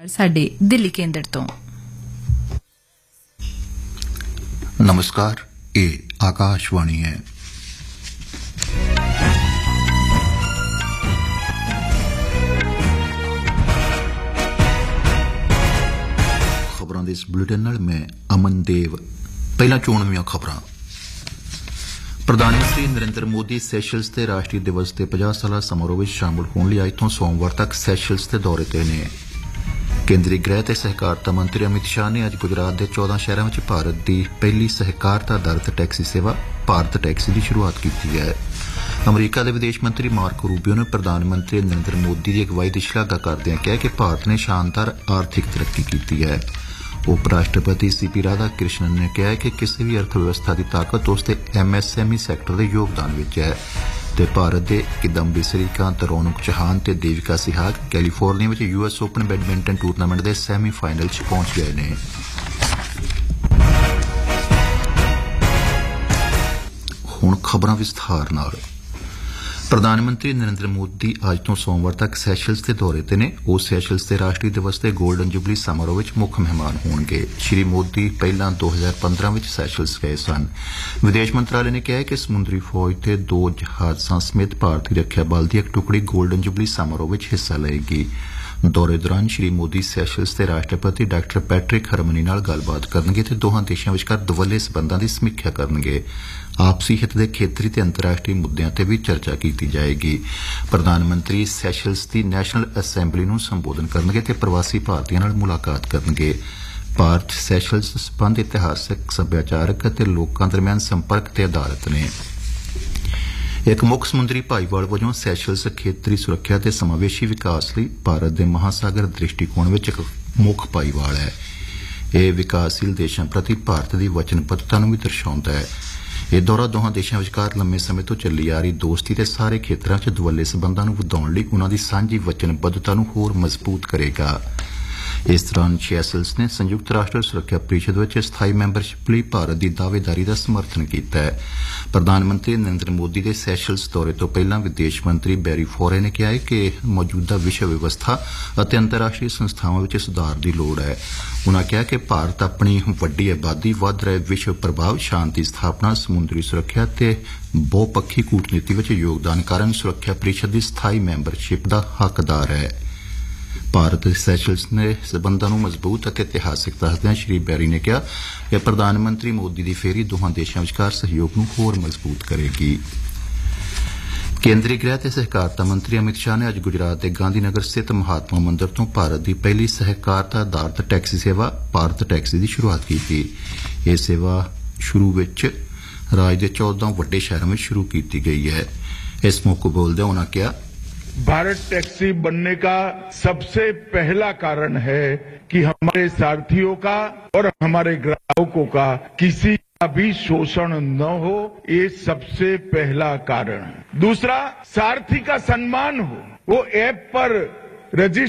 ਸਾਡੇ ਦਿੱਲੀ ਕੇਂਦਰ ਤੋਂ। नमस्कार, ये आकाशवाणी है। खबरों के इस बुलेटिन नाल मैं अमन देव। पहला चोणवीं खबरां। प्रधानमंत्री नरेंद्र मोदी सैशल्स के राष्ट्रीय दिवस के 50 साला समारोह में शामिल होने लिए अज तो सोमवार तक सैशल्स के दौरे ते ने। केंद्रीय गृह ते सहकारिता मंत्री अमित शाह ने अज गुजरात के 14 शहरों में भारत की पहली सहकारिता आधारित टैक्सी सेवा भारत टैक्सी की शुरुआत की है। अमरीका के विदेश मंत्री मार्को रूबियो ने प्रधानमंत्री नरेंद्र मोदी की अगवाई की शलाघा करदे कहा कि भारत ने शानदार आर्थिक तरक्की की है। उप राष्ट्रपति सीपी राधाकृष्णन ने कहा है कि किसी भी अर्थव्यवस्था की ताकत उसके एमएसएमई सैक्टर के योगदान विच है ते भारत के किदम्बी श्रीकांत, रौनक चौहान ते देविका सिहाग कैलीफोर्निया में यूएस ओपन बैडमिंटन टूरनामेंट के सैमीफाइनल च पहुंच गए ने। हुण खबरां विस्तार नाल। प्रधानमंत्री नरेंद्र मोदी अज तो सोमवार तक सैशल्स के दौरे ते ने। वो सैशल्स के राष्ट्रीय दिवस के गोल्डन जुबली समारोह में मुख्य मेहमान होंगे। श्री मोदी पहला 2015 में सैशल्स गए सन। विदेश मंत्रालय ने कहा है कि समुद्री फौज के 2 जहाज़ां समेत भारतीय रक्षा बल की एक टुकड़ी गोल्डन जुबली समारोह में हिस्सा लेगी। दौरे दौरान श्री मोदी सैशल्स के राष्ट्रपति डॉ पैट्रिक हरमनी नाल गलबात करनगे ते दोहां देशां विचकार दवल्ले संबंधां दी समीक्षा करनगे। आपसी हित के खेतरी ते अंतर्राष्ट्रीय मुद्दों ते भी चर्चा की जाएगी। प्रधानमंत्री सैशल्स की नैशनल असैंबली नूं संबोधन करनगे ते प्रवासी भारतीयां नाल मुलाकात करनगे। भारत सैशल्स संबंध इतिहासक, सभ्याचारक ते लोकां दरमियान संपर्क ते आधारित ने। एक मुख समुद्री भाईवाल वजों सैशल्स खेतरी सुरक्षा ते समावेशी विकास लई भारत दे महासागर दृष्टिकोण विच एक मुख भाईवाल है। यह विकासशील देशां प्रति भारत की वचनबद्धता नूं भी दर्शाउंदा है। यह दौरा दोहां देशां विचकार लंबे समय तो चली आ रही दोस्ती के सारे खेत्रों च दवल्ले संबंधां नूं वधाउण लई उन्हां दी सांझी वचनबद्धता नूं होर मजबूत करेगा। इस दौरान सैशल्स ने संयुक्त राष्ट्र सुरक्षा परिषद में स्थाई मैंबरशिप लई भारत की दावेदारी का समर्थन किया है। प्रधानमंत्री नरेंद्र मोदी के सैशल्स दौरे तो पहला विदेश मंत्री बैरी फॉरे ने कहा है कि मौजूदा विश्व व्यवस्था और अंतर्राष्ट्रीय संस्थावां में सुधार की लोड़ है। उन्होंने कहा कि भारत अपनी वड्डी आबादी, वध रहे विश्व प्रभाव, शांति स्थापना, समुद्री सुरक्षा ते बहुपक्षी कूटनीति में योगदान कारण सुरक्षा परिषद की स्थाई मैंबरशिप का हकदार है। भारत सैशल्स ने संबंधां नूं मजबूत और इतिहासिक दसदिआं श्री बैरी ने कहा कि प्रधानमंत्री मोदी की फेरी दोहां देशां विचकार सहयोग नूं होर मजबूत करेगी। केंद्रीय गृह ते सहकारिता मंत्री अमित शाह ने अज गुजरात के गांधीनगर स्थित महात्मा मंदिर तो भारत की पहली सहकारिता आधारित टैक्सी सेवा भारत टैक्सी की शुरुआत की। यह सेवा शुरू विच राज्य के 14 वड्डे शहरों में शुरू की गई है। इस मौके बोलदे उन्होंने कहा, भारत टैक्सी बनने का सबसे पहला कारण है कि हमारे सारथियों का और हमारे ग्राहकों का किसी का भी शोषण न हो, ये सबसे पहला कारण। दूसरा, सारथी का सम्मान हो। वो ऐप पर रजिस्टर